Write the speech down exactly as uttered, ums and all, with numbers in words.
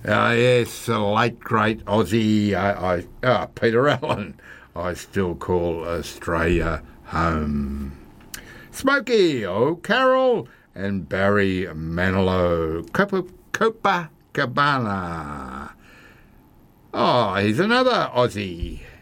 Ah, yes, the late great Aussie, I, I, ah, Peter Allen, I still call Australia home. Smokey O'Carroll and Barry Manilow, Copa, Copacabana. Oh, here's another Aussie.